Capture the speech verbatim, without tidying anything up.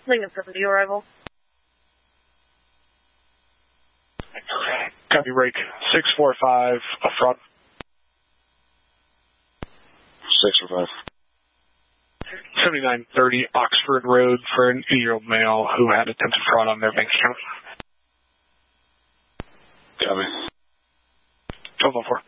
Lincoln seventy arrival. Copy, break. six four five, up front. six four five. seventy-nine thirty Oxford Road for an eighty-year-old male who had attempted fraud on their bank account. Copy. twelve oh four.